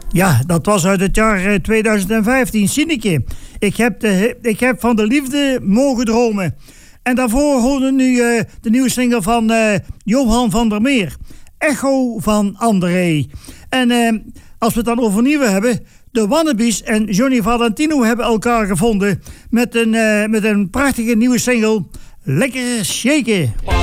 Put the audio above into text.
Ja, dat was uit het jaar 2015. Sineke, ik heb van de liefde mogen dromen. En daarvoor hoorden nu de nieuwe single van Johan van der Meer. Echo van André. En als we het dan over nieuwe hebben... De Wannabes en Johnny Valentino hebben elkaar gevonden... met een prachtige nieuwe single... Lekker shaken.